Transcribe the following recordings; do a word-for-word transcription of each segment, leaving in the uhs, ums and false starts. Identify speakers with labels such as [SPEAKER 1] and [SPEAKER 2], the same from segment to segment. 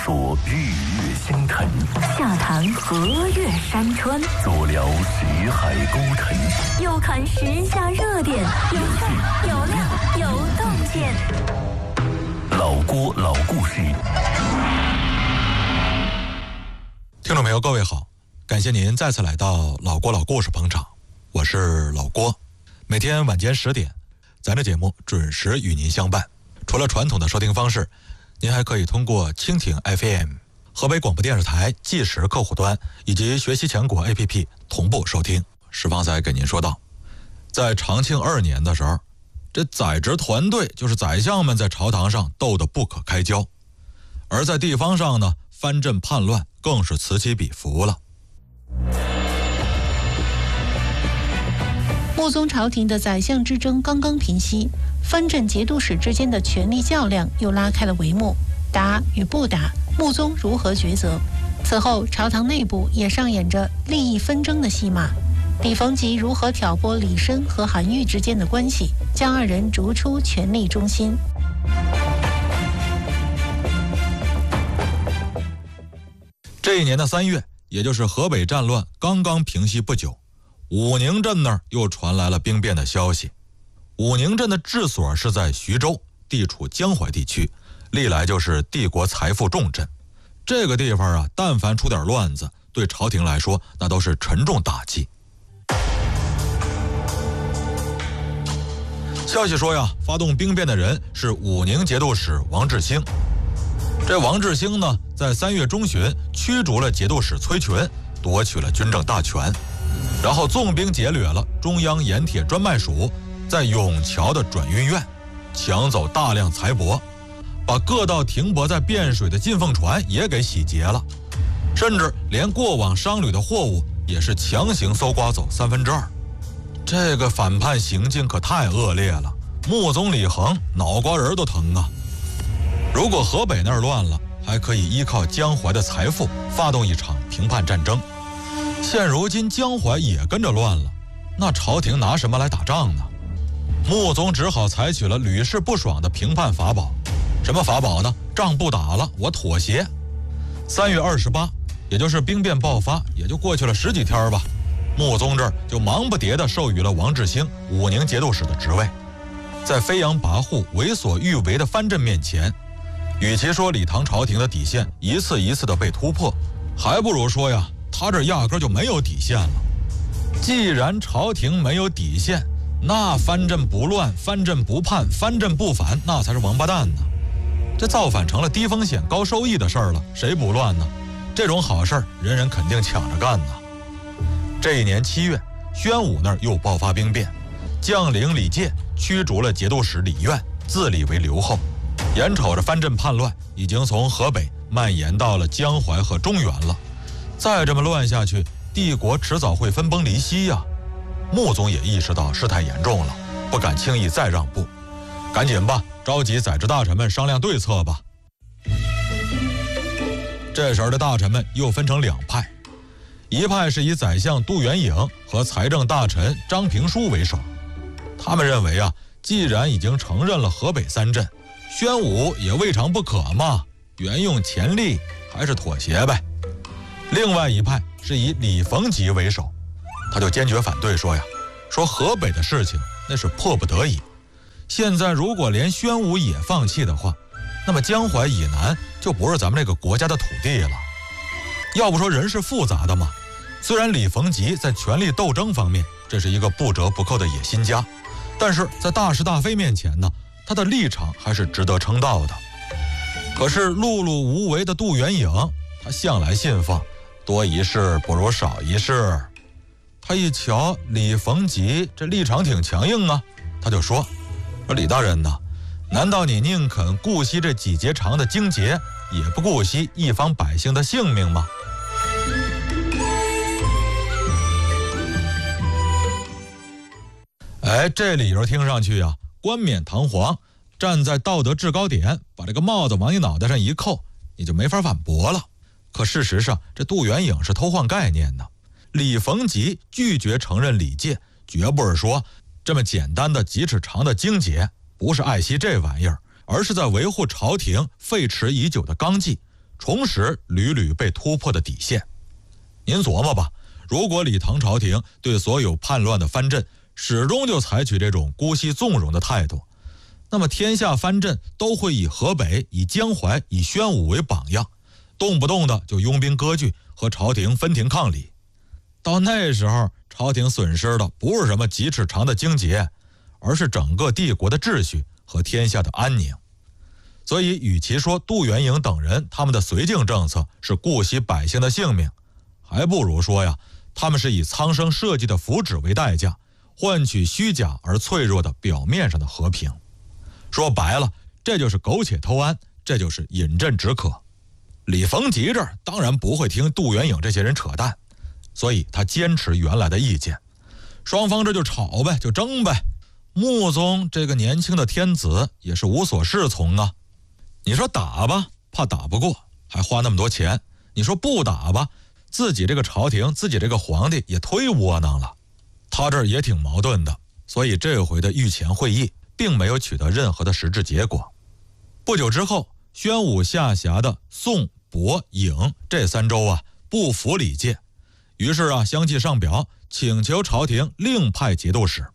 [SPEAKER 1] 说日月星辰，
[SPEAKER 2] 下谈河岳山川，
[SPEAKER 1] 左聊识海沟腾，
[SPEAKER 2] 右看时下热点，有趣有料有洞见。
[SPEAKER 1] 老郭老故事。
[SPEAKER 3] 听众朋友各位好，感谢您再次来到老郭老故事捧场，我是老郭。每天晚间十点，咱这节目准时与您相伴。除了传统的收听方式，您还可以通过蜻蜓 F M、 河北广播电视台计时客户端以及学习强国 A P P 同步收听。石方才给您说到，在长庆二年的时候，这宰执团队就是宰相们在朝堂上斗得不可开交，而在地方上呢，藩镇叛乱更是此起彼伏了。
[SPEAKER 4] 穆宗朝廷的宰相之争刚刚平息，藩镇节度使之间的权力较量又拉开了帷幕。打与不打，穆宗如何抉择？此后朝堂内部也上演着利益纷争的戏码。李逢吉如何挑拨李绅和韩愈之间的关系，将二人逐出权力中心。
[SPEAKER 3] 这一年的三月，也就是河北战乱刚刚平息不久，武宁镇那儿又传来了兵变的消息。武宁镇的治所是在徐州，地处江淮地区，历来就是帝国财富重镇。这个地方啊，但凡出点乱子，对朝廷来说那都是沉重打击。消息说呀，发动兵变的人是武宁节度使王志兴。这王志兴呢，在三月中旬驱逐了节度使崔群，夺取了军政大权，然后纵兵劫掠了中央盐铁专卖署在永桥的转运院，抢走大量财帛，把各道停泊在汴水的进奉船也给洗劫了，甚至连过往商旅的货物也是强行搜刮走三分之二。这个反叛行径可太恶劣了，穆宗李恒脑瓜仁都疼啊！如果河北那儿乱了，还可以依靠江淮的财富发动一场平叛战争。现如今江淮也跟着乱了，那朝廷拿什么来打仗呢？穆宗只好采取了屡试不爽的平叛法宝。什么法宝呢？仗不打了，我妥协。三月二十八，也就是兵变爆发，也就过去了十几天吧。穆宗这儿就忙不迭地授予了王志兴武宁节度使的职位。在飞扬跋扈、为所欲为的藩镇面前，与其说李唐朝廷的底线一次一次的被突破，还不如说呀，他这压根就没有底线了。既然朝廷没有底线，那藩镇不乱、藩镇不叛、藩镇不反，那才是王八蛋呢。这造反成了低风险高收益的事儿了，谁不乱呢？这种好事儿，人人肯定抢着干呢。这一年七月，宣武那儿又爆发兵变，将领李介驱逐了节度使李苑，自立为留后。眼瞅着藩镇叛乱已经从河北蔓延到了江淮和中原了，再这么乱下去，帝国迟早会分崩离析呀。穆宗也意识到事态严重了，不敢轻易再让步，赶紧吧，召集宰执大臣们商量对策吧。这时候的大臣们又分成两派，一派是以宰相杜元颖和财政大臣张平书为首，他们认为啊，既然已经承认了河北三镇，宣武也未尝不可嘛，沿用前例，还是妥协呗。另外一派是以李逢吉为首，他就坚决反对，说呀，说河北的事情那是迫不得已，现在如果连宣武也放弃的话，那么江淮以南就不是咱们这个国家的土地了。要不说人是复杂的嘛，虽然李逢吉在权力斗争方面这是一个不折不扣的野心家，但是在大是大非面前呢，他的立场还是值得称道的。可是碌碌无为的杜元颖，他向来信奉多一事不如少一事。他一瞧李逢吉这立场挺强硬啊，他就说说李大人呐，难道你宁肯顾惜这几节长的经节，也不顾惜一方百姓的性命吗？哎，这理由听上去啊，冠冕堂皇，站在道德制高点，把这个帽子往你脑袋上一扣，你就没法反驳了。可事实上，这杜元颖是偷换概念的。李逢吉拒绝承认李介，绝不是说这么简单的几尺长的经节，不是爱惜这玩意儿，而是在维护朝廷废弛已久的纲纪， 重拾屡屡被突破的底线。您琢磨吧，如果李唐朝廷对所有叛乱的藩镇始终就采取这种姑息纵容的态度，那么天下藩镇都会以河北、以江淮、以宣武为榜样，动不动的就拥兵割据，和朝廷分庭抗礼。到那时候，朝廷损失的不是什么几尺长的荆棘，而是整个帝国的秩序和天下的安宁。所以与其说杜元颖等人他们的绥靖政策是顾惜百姓的性命，还不如说呀，他们是以苍生社稷的福祉为代价，换取虚假而脆弱的表面上的和平。说白了，这就是苟且偷安，这就是饮鸩止渴。李逢吉这儿当然不会听杜元颖这些人扯淡，所以他坚持原来的意见。双方这就吵呗，就争呗。穆宗这个年轻的天子也是无所适从啊。你说打吧，怕打不过，还花那么多钱；你说不打吧，自己这个朝廷，自己这个皇帝也忒窝囊了。他这儿也挺矛盾的，所以这回的御前会议并没有取得任何的实质结果。不久之后，宣武下辖的宋、博、颍这三州啊不服礼戒，于是啊相继上表请求朝廷另派节度使。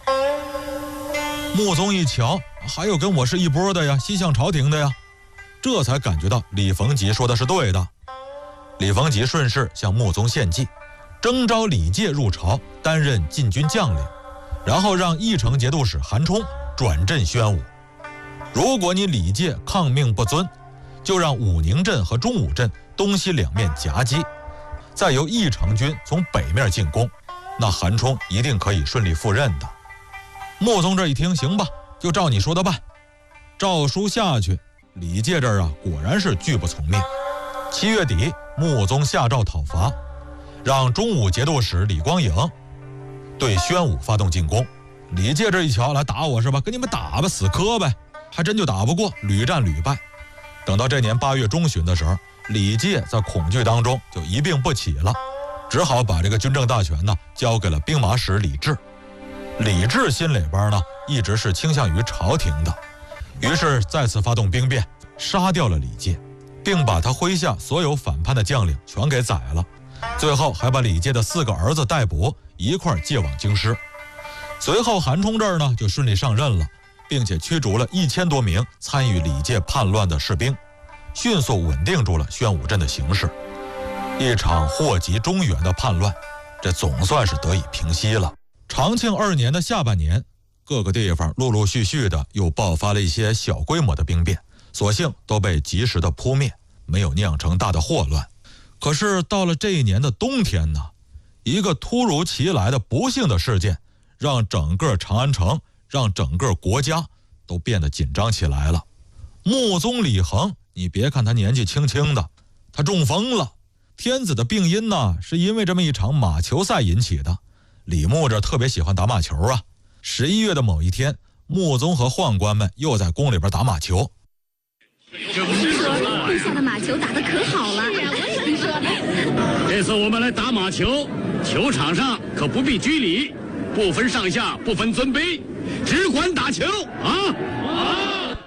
[SPEAKER 3] 穆宗一瞧，还有跟我是一波的呀，西向朝廷的呀，这才感觉到李逢吉说的是对的。李逢吉顺势向穆宗献计，征召李介入朝担任禁军将领，然后让义城节度使韩冲转镇宣武。如果你李介抗命不遵，就让武宁镇和中武镇东西两面夹击，再由义城军从北面进攻，那韩冲一定可以顺利赴任的。穆宗这一听，行吧，就照你说的办。诏书下去，李介这儿啊果然是拒不从命。七月底，穆宗下诏讨伐，让中武节度使李光颖对宣武发动进攻。李介这一瞧，来打我是吧？跟你们打吧，死磕呗。还真就打不过，屡战屡败。等到这年八月中旬的时候，李介在恐惧当中就一病不起了，只好把这个军政大权呢交给了兵马使李治。李治心里边呢一直是倾向于朝廷的，于是再次发动兵变，杀掉了李介，并把他麾下所有反叛的将领全给宰了，最后还把李介的四个儿子逮捕，一块借往京师。随后韩冲这儿呢就顺利上任了，并且驱逐了一千多名参与李介叛乱的士兵，迅速稳定住了宣武镇的形势。一场祸及中原的叛乱，这总算是得以平息了。长庆二年的下半年，各个地方陆陆续续的又爆发了一些小规模的兵变，所幸都被及时的扑灭，没有酿成大的祸乱。可是到了这一年的冬天呢，一个突如其来的不幸的事件，让整个长安城，让整个国家都变得紧张起来了。穆宗李恒，你别看他年纪轻轻的，他中风了。天子的病因呢，是因为这么一场马球赛引起的。李牧这特别喜欢打马球啊。十一月的某一天，穆宗和宦官们又在宫里边打马球。
[SPEAKER 2] 听说陛下的马球打得可好了。听说
[SPEAKER 5] 这次我们来打马球，球场上可不必拘礼，不分上下，不分尊卑，只管打球啊！啊！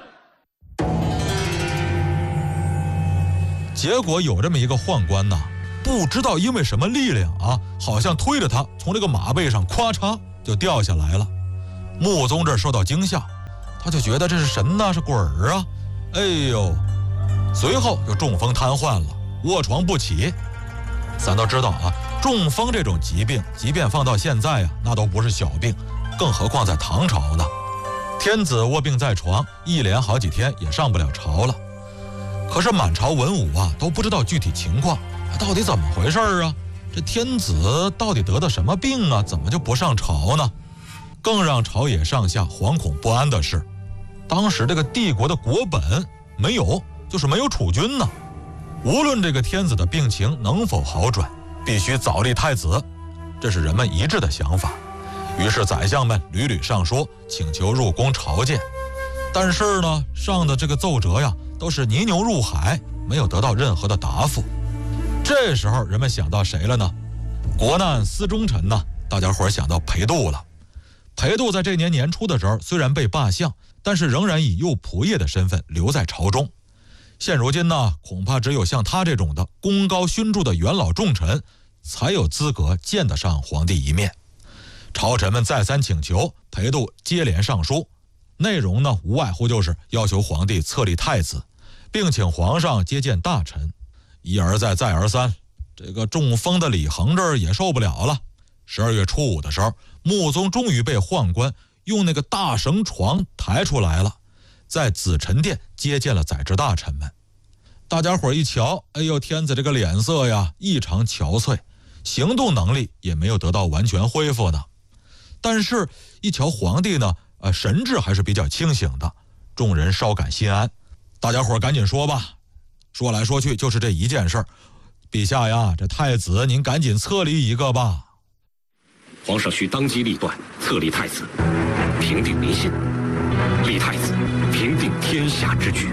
[SPEAKER 3] 结果有这么一个宦官呐，不知道因为什么力量啊，好像推着他从这个马背上咵嚓就掉下来了。穆宗这受到惊吓，他就觉得这是神呐，是鬼儿啊！哎呦，随后就中风瘫痪了，卧床不起。咱都知道啊，中风这种疾病，即便放到现在啊，那都不是小病，更何况在唐朝呢？天子卧病在床，一连好几天也上不了朝了。可是满朝文武啊都不知道具体情况，到底怎么回事啊？这天子到底得的什么病啊？怎么就不上朝呢？更让朝野上下惶恐不安的是，当时这个帝国的国本没有，就是没有储君呢。无论这个天子的病情能否好转，必须早立太子，这是人们一致的想法。于是宰相们屡屡上书，请求入宫朝见。但是呢，上的这个奏折呀，都是泥牛入海，没有得到任何的答复。这时候人们想到谁了呢？国难思忠臣呢，大家伙想到裴度了。裴度在这年年初的时候虽然被罢相，但是仍然以右仆射的身份留在朝中。 现如今呢，恐怕只有像他这种的功高勋著的元老重臣，才有资格见得上皇帝一面。朝臣们再三请求，裴度接连上书，内容呢无外乎就是要求皇帝册立太子，并请皇上接见大臣。一而再再而三，这个中风的李恒这儿也受不了了。十二月初五的时候，穆宗终于被宦官用那个大绳床抬出来了，在紫宸殿接见了宰制大臣们。大家伙一瞧，哎呦，天子这个脸色呀异常憔悴，行动能力也没有得到完全恢复呢。但是一瞧皇帝呢，呃，神志还是比较清醒的，众人稍感心安。大家伙赶紧说吧，说来说去就是这一件事儿。陛下呀，这太子您赶紧册立一个吧。
[SPEAKER 6] 皇上需当机立断，册立太子，平定民心；立太子，平定天下之局。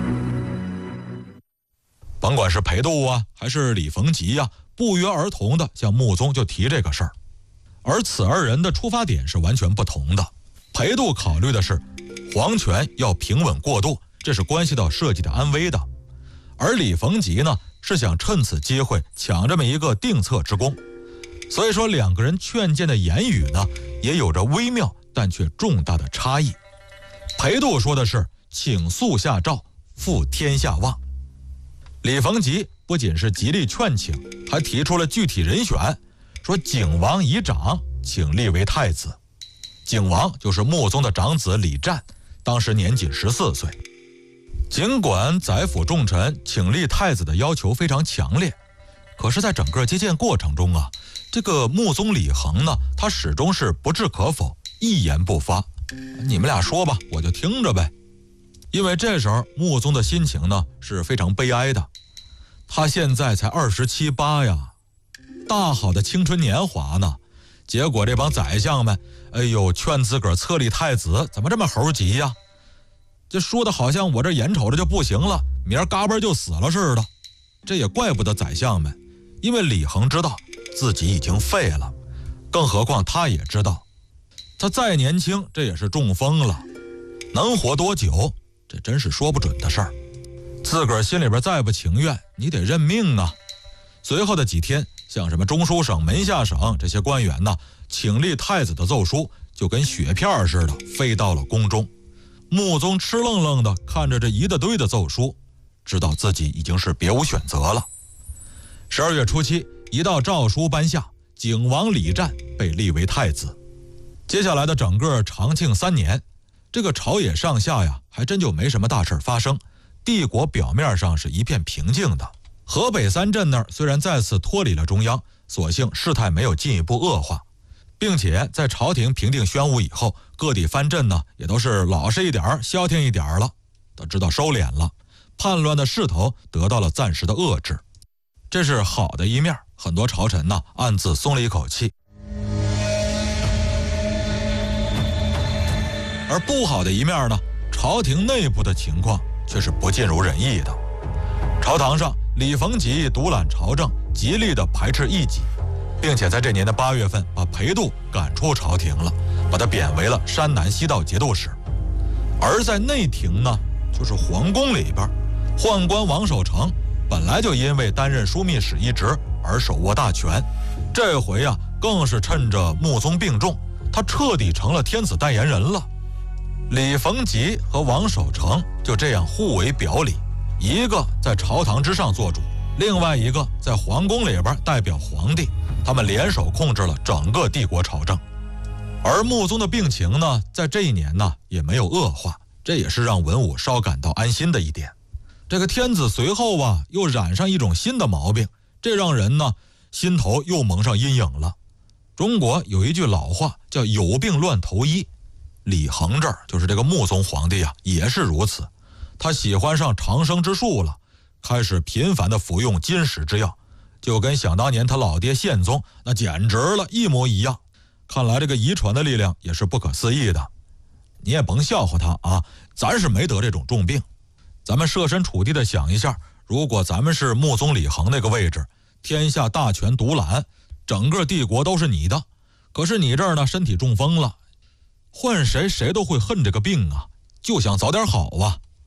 [SPEAKER 3] 甭管是裴度啊，还是李逢吉呀、啊，不约而同的向穆宗就提这个事儿。而此二人的出发点是完全不同的。裴度考虑的是皇权要平稳过渡，这是关系到社稷的安危的。而李逢吉呢，是想趁此机会抢这么一个定策之功。所以说两个人劝谏的言语呢，也有着微妙但却重大的差异。裴度说的是请速下诏，复天下望。李逢吉不仅是极力劝请，还提出了具体人选，说景王已长，请立为太子。景王就是穆宗的长子李湛，当时年仅十四岁。尽管宰辅重臣请立太子的要求非常强烈，可是在整个接见过程中啊，这个穆宗李恒呢，他始终是不置可否，一言不发。你们俩说吧，我就听着呗。因为这时候穆宗的心情呢是非常悲哀的，他现在才二十七八呀，大好的青春年华呢，结果这帮宰相们，哎呦，劝自个儿册立太子，怎么这么猴急呀？这说的好像我这眼瞅着就不行了，明儿嘎嘣就死了似的。这也怪不得宰相们，因为李恒知道自己已经废了，更何况他也知道，他再年轻，这也是中风了，能活多久，这真是说不准的事儿。自个儿心里边再不情愿，你得认命啊。随后的几天，像什么中书省、门下省这些官员呢，请立太子的奏书就跟雪片似的飞到了宫中。穆宗吃愣愣的看着这一大堆的奏书，知道自己已经是别无选择了。十二月初七，一道诏书颁下，景王李湛被立为太子。接下来的整个长庆三年，这个朝野上下呀，还真就没什么大事发生，帝国表面上是一片平静的。河北三镇那儿虽然再次脱离了中央，所幸事态没有进一步恶化，并且在朝廷平定宣武以后，各地藩镇呢也都是老实一点、消停一点了，都知道收敛了，叛乱的势头得到了暂时的遏制，这是好的一面，很多朝臣呢暗自松了一口气。而不好的一面呢，朝廷内部的情况却是不尽如人意的。朝堂上，李逢吉独揽朝政，极力的排斥异己，并且在这年的八月份把裴度赶出朝廷了，把他贬为了山南西道节度使。而在内廷呢，就是皇宫里边，宦官王守成本来就因为担任枢密使一职而手握大权，这回啊更是趁着穆宗病重，他彻底成了天子代言人了。李逢吉和王守成就这样互为表里，一个在朝堂之上做主，另外一个在皇宫里边代表皇帝，他们联手控制了整个帝国朝政。而穆宗的病情呢，在这一年呢也没有恶化，这也是让文武稍感到安心的一点。这个天子随后啊又染上一种新的毛病，这让人呢心头又蒙上阴影了。中国有一句老话叫有病乱投医，李恒这儿就是这个穆宗皇帝啊也是如此，他喜欢上长生之术了，开始频繁的服用金石之药，就跟想当年他老爹宪宗那简直了一模一样。看来这个遗传的力量也是不可思议的。你也甭笑话他啊，咱是没得这种重病。咱们设身处地的想一下，如果咱们是穆宗李恒那个位置，天下大权独揽，整个帝国都是你的，可是你这儿呢身体中风了，换谁谁都会恨这个病啊，就想早点好啊。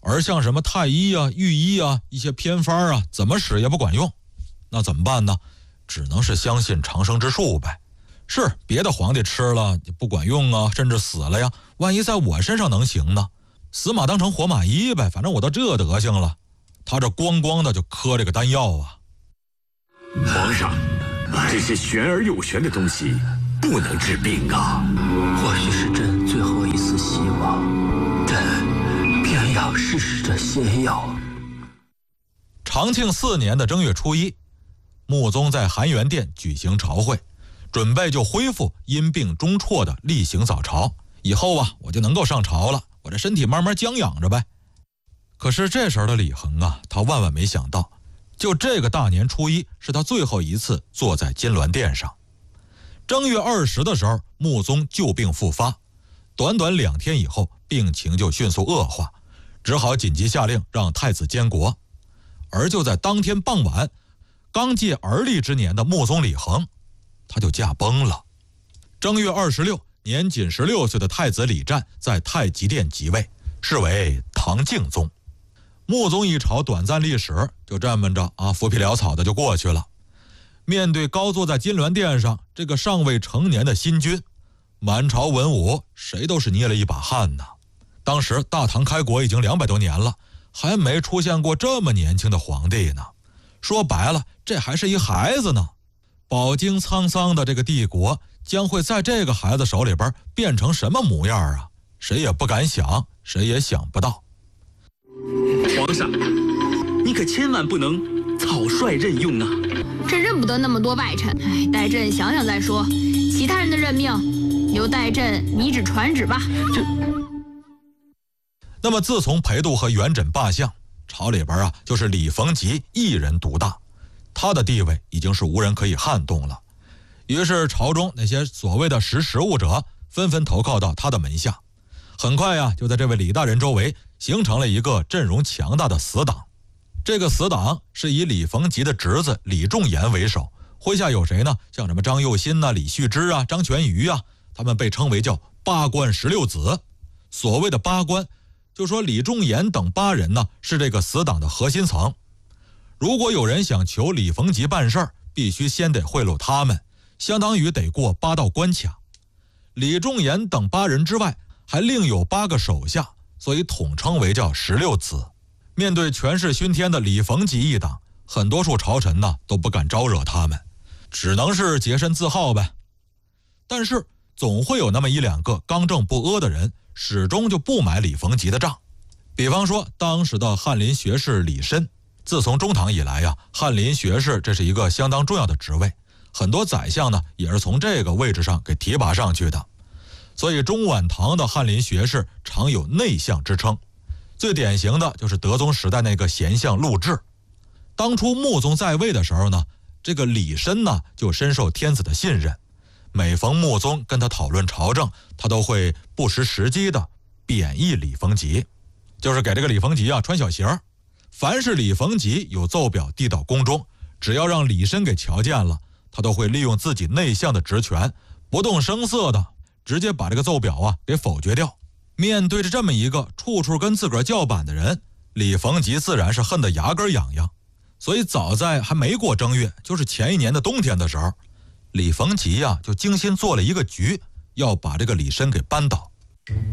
[SPEAKER 3] 而像什么太医啊、御医啊、一些偏方啊，怎么使也不管用。那怎么办呢？只能是相信长生之术呗。是别的皇帝吃了也不管用啊，甚至死了呀，万一在我身上能行呢？死马当成活马医呗，反正我都这德行了。他这咣咣的就磕这个丹药啊。
[SPEAKER 6] 皇上，这些玄而又玄的东西不能治病啊。
[SPEAKER 7] 或许是朕最后一丝希望，朕偏要试试这仙药。
[SPEAKER 3] 长庆四年的正月初一，穆宗在含元殿举行朝会，准备就恢复因病中辍的例行早朝。以后啊，我就能够上朝了，我这身体慢慢将养着呗。可是这时候的李恒啊，他万万没想到，就这个大年初一是他最后一次坐在金銮殿上。正月二十的时候，穆宗旧病复发，短短两天以后，病情就迅速恶化，只好紧急下令让太子监国。而就在当天傍晚，刚届而立之年的穆宗李恒，他就驾崩了。正月二十六，年仅十六岁的太子李湛在太极殿即位，是为唐敬宗。穆宗一朝短暂历史就这么着啊，浮皮潦草的就过去了。面对高坐在金銮殿上这个尚未成年的新君，满朝文武谁都是捏了一把汗呐。当时大唐开国已经两百多年了，还没出现过这么年轻的皇帝呢。说白了，这还是一孩子呢。饱经沧桑的这个帝国将会在这个孩子手里边变成什么模样啊？谁也不敢想，谁也想不到。
[SPEAKER 6] 皇上，你可千万不能草率任用啊！
[SPEAKER 2] 朕认不得那么多外臣，哎，待朕想想再说。其他人的任命，由待朕拟旨传旨吧。
[SPEAKER 6] 这。
[SPEAKER 3] 那么自从裴度和元稹罢相，朝里边啊就是李逢吉一人独大，他的地位已经是无人可以撼动了。于是朝中那些所谓的识时务者纷纷投靠到他的门下，很快呀、啊、就在这位李大人周围形成了一个阵容强大的死党。这个死党是以李逢吉的侄子李仲言为首，麾下有谁呢？像什么张幼新啊、李旭之啊、张全瑜啊，他们被称为叫八官十六子。所谓的八官，就说李仲言等八人呢是这个死党的核心层。如果有人想求李逢吉办事儿，必须先得贿赂他们，相当于得过八道关卡。李仲言等八人之外，还另有八个手下，所以统称为叫十六子。面对权势熏天的李逢吉一党，很多数朝臣呢都不敢招惹他们，只能是洁身自好呗。但是总会有那么一两个刚正不阿的人，始终就不买李逢吉的账。比方说当时的翰林学士李申，自从中唐以来呀、啊，翰林学士这是一个相当重要的职位，很多宰相呢也是从这个位置上给提拔上去的。所以中晚唐的翰林学士常有内相之称。最典型的就是德宗时代那个贤相陆贽。当初穆宗在位的时候呢，这个李申呢就深受天子的信任，每逢穆宗跟他讨论朝政，他都会不失时机的贬义李逢吉，就是给这个李逢吉啊穿小鞋。凡是李逢吉有奏表递到宫中，只要让李申给瞧见了，他都会利用自己内相的职权，不动声色的直接把这个奏表啊给否决掉。面对着这么一个处处跟自个儿叫板的人，李逢吉自然是恨得牙根痒痒。所以早在还没过正月，就是前一年的冬天的时候，李逢吉啊就精心做了一个局，要把这个李申给扳倒。